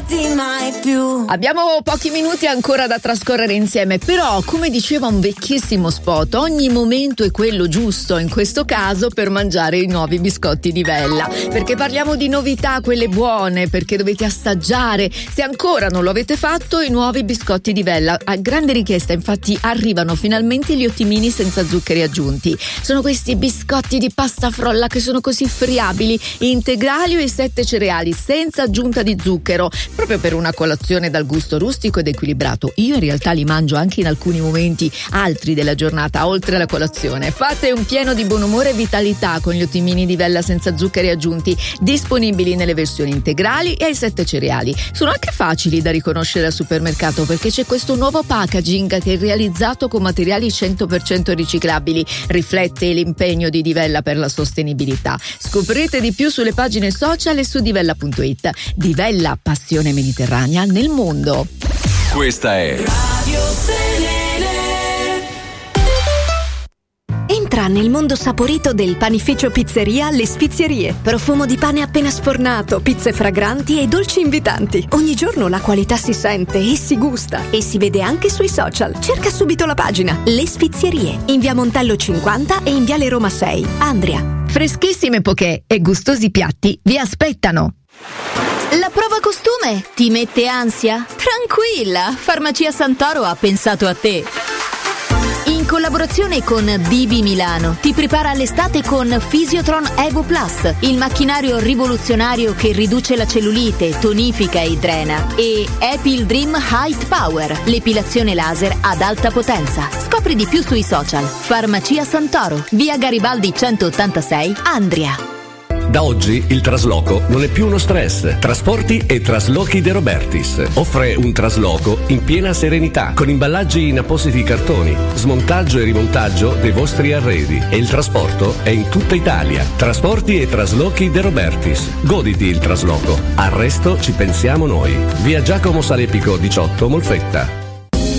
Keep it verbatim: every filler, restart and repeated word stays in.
lasciarti mai più. Abbiamo pochi minuti ancora da trascorrere insieme, però come diceva un vecchissimo spot, ogni momento è quello giusto in questo caso per mangiare i nuovi biscotti di Vella, perché parliamo di novità, quelle buone, perché dovete assaggiare, se ancora non lo avete fatto, i nuovi biscotti di Vella. A grande richiesta infatti arrivano finalmente gli ottimini senza zuccheri aggiunti. Sono questi biscotti di pasta frolla che sono così friabili, integrali o i sette cereali senza aggiunta di zucchero, proprio per una colazione dal gusto rustico ed equilibrato. Io in realtà li mangio anche in alcuni momenti altri della giornata, oltre alla colazione. Fate un pieno di buon umore e vitalità con gli ottimini di Vella senza zuccheri aggiunti, disponibili nelle versioni integrali e ai sette cereali. Sono anche facili da riconoscere al supermercato perché c'è questo nuovo packaging che è realizzato con materiali cento per cento riciclabili, riflette l'impegno di Divella per la sostenibilità. Scoprite di più sulle pagine social e su divella punto it. Divella, passione mediterranea nel mondo. Questa è Radio Selene. Entra nel mondo saporito del panificio Pizzeria Le Sfizierie. Profumo di pane appena sfornato, pizze fragranti e dolci invitanti. Ogni giorno la qualità si sente e si gusta e si vede anche sui social. Cerca subito la pagina Le Sfizierie in via Montello cinquanta e in viale Roma sei, Andria. Freschissime poké e gustosi piatti vi aspettano. La prova costume ti mette ansia? Tranquilla, Farmacia Santoro ha pensato a te. In collaborazione con Bibi Milano ti prepara all'estate con Physiotron Evo Plus, il macchinario rivoluzionario che riduce la cellulite, tonifica e drena, e Epil Dream Height Power, l'epilazione laser ad alta potenza. Scopri di più sui social. Farmacia Santoro, via Garibaldi centottantasei, Andria. Da oggi il trasloco non è più uno stress. Trasporti e Traslochi De Robertis offre un trasloco in piena serenità, con imballaggi in appositi cartoni, smontaggio e rimontaggio dei vostri arredi, e il trasporto è in tutta Italia. Trasporti e Traslochi De Robertis. Goditi il trasloco. Al resto ci pensiamo noi. Via Giacomo Salepico diciotto, Molfetta.